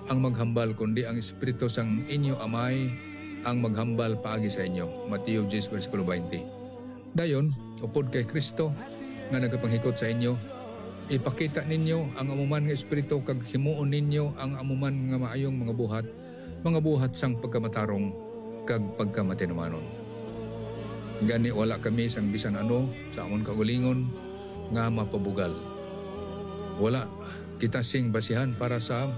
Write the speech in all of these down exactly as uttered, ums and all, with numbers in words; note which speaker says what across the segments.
Speaker 1: ang maghambal kundi ang espiritu sang inyo amay ang maghambal paagi sa inyo. Mateo ten versikulo twenty. Dayon upod kay Kristo nga nagapanghikot sa inyo, ipakita ninyo ang amuman nga espiritu kag himuon ninyo ang amuman nga maayong mga buhat, mga buhat sang pagkamatarong kag pagkamatinumanon. Gani wala kami sang bisan ano sa amon kaugalingon nga mapabugal. Wala kita sing basihan para sa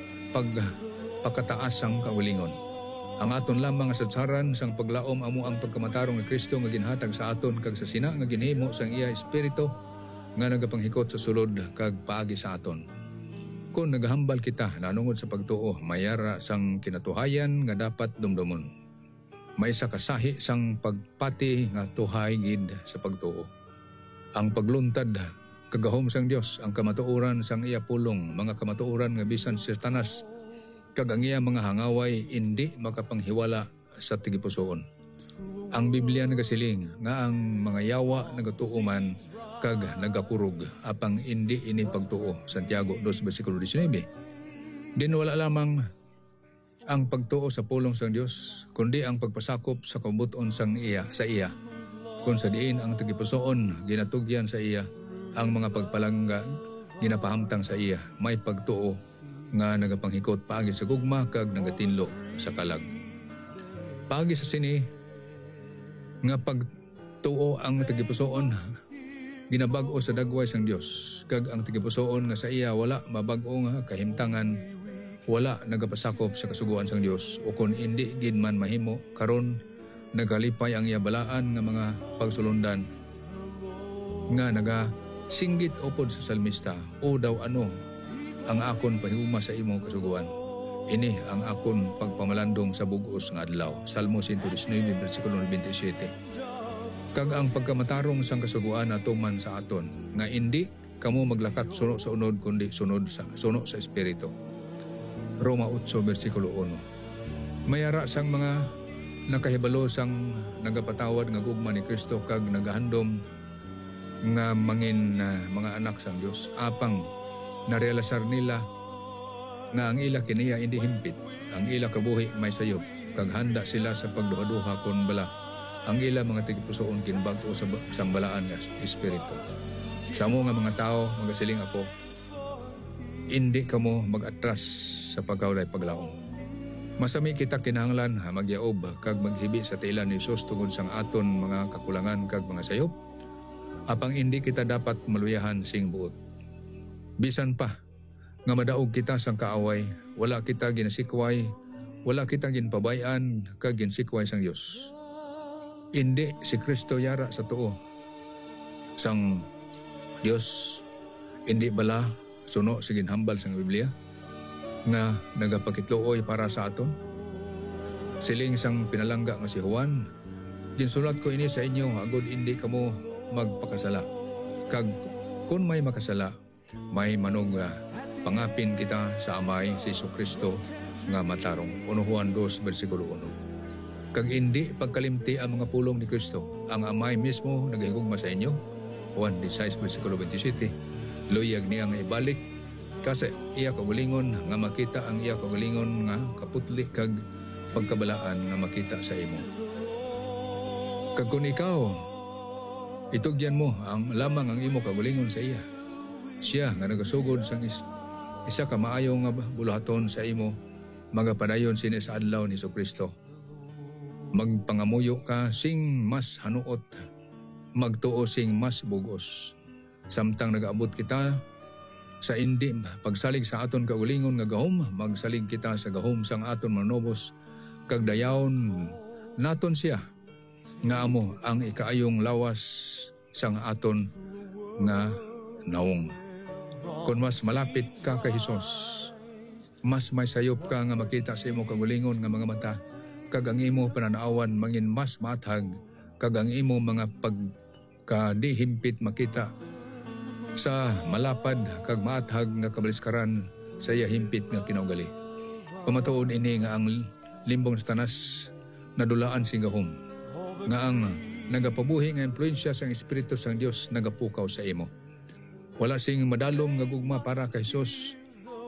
Speaker 1: pagpakataas sang kaugalingon. Ang aton lamang nga sadsaran sang paglaom amo ang pagkamatarong ni Kristo nga ginhatag sa aton kag sa sina nga ginhimo sang iya espiritu nga nagapanghikot sa sulod kag paagi sa aton. Kung nagahambal kita nanungod sa pagtuo, mayara sang kinatuhayan nga dapat dumdumon. May isa kasahi sang pagpati nga tuhay gid sa pagtuo. Ang pagluntad kagahom sang Dios, ang kamatuoran sang iya pulong, mga kamatuoran nga bisan si Satanas kag ang iya mga hangaway indi makapanghiwala sa tigipusoon. Ang Biblia nagasiling nga ang mga yawa nagatuo man kag nagakurog apang indi ini pagtuo. Santiago two versikulo nineteen. Din wala lamang ang pagtuo sa pulong sang Dios kundi ang pagpasakop sa kabuton sang iya sa iya. Kung sa diin ang tigipusoon ginatugyan sa iya, ang mga pagpalangga ginapahamtang sa iya, may pagtuo nga nagapanghikot paagi sa gugma kag nagatinlo sa kalag. Paagi sa sini nga pagtuo ang tigipusoon ginabag-o sa dagway sang Dios kag ang tigipusoon nga sa iya wala mabag-o nga kahimtangan, wala nagapasakop sa kasuguan sang Dios, o kung indi gid man mahimo karon nagalipay ang iya balaan nga mga pagsulundan nga naga singgit upod sa salmista, o daw ano ang akon pahuma sa imo kasuguan, ini ang akon pagpamalandong sa bug-os nga adlaw. Salmo one nineteen versikulo twenty-seven. Kag ang pagkamatarong sang kasuguan atuman sa aton nga indi kamo maglakat suno sa unod kundi sunod sa suno sa espiritu. Roma eight versikulo one. Mayara sang mga nakahibalo sang nagapatawad nga gugma ni Kristo kag nagahandom nga mangin uh, mga anak sang Dios, apang narealisar nila nga ang ila kiniya hindi himpit, ang ila kabuhi may sayop, kag handa sila sa pagduha-duha kon bala ang ila mga tigipusoon kinbag-o sa sambalaan nga espiritu. Sa mo nga mga tao magasiling ako, hindi kamo mag-atras sa pagkawlay paglaom. Masami kita kinahanglan ha magyaob kag maghibi sa tila ni Hesus tungod sang aton mga kakulangan kag mga sayop, apang hindi kita dapat maluyahan sing buot. Bisan pa nga madaog kita sang kaaway, wala kita ginasikway, wala kita ginpabayan kag ginsikway sang Dios. Indi si Kristo yara sa tuo sang Dios, indi bala suno sa ginhambal sang Biblia nga nagapakitluoy para sa aton. Siling sang pinalangga nga si Juan, ginsulat ko ini sa inyo agud indi kamo magpakasala, kag kun may makasala may manog uh, pangapin kita sa amay si Jesucristo nga matarong. Juan two versikulo one. Kag indi pagkalimti ang mga pulong ni Kristo, ang amay mismo nagahigugma sa inyo. Juan sixteen versikulo twenty-seven. Luyag niya nga ibalik kasi iya kagalingon nga makita ang iya kagalingon nga kaputli kag pagkabalaan nga makita sa imo. Kag kun ikaw itugyan mo ang lamang ang imo kagalingon sa iya, siya nga nagasugod sang is, isa ka maayo nga buluhaton sa imo, magapadayon sini sa adlaw ni Jesucristo. Magpangamuyo ka sing mas hanuot, magtuo sing mas bugos. Samtang nagaabot kita sa indi pagsalig sa aton kaugalingon nga gahom, magsalig kita sa gahom sang aton manobos, kag dayawon naton siya nga amo ang ikaayong lawas sang aton nga naong. Kung mas malapit ka kay Hesus, mas may sayop ka nga makita sa imo kagalingon nga mga mata, kag ang imo pananaawan mangin mas matag, kag ang imo mga pagkadihimpit makita sa malapad kag matag nga kabaliskaran sa iya himpit nga kinaugali. Pamatuod ini nga ang limbong sa tanas nadulaan sing gahom, nga ang nagapabuhi nga impluensya sang Espiritu sang Dios nagapukaw sa imo. Wala sing madalom nga gugma para kay Hesus,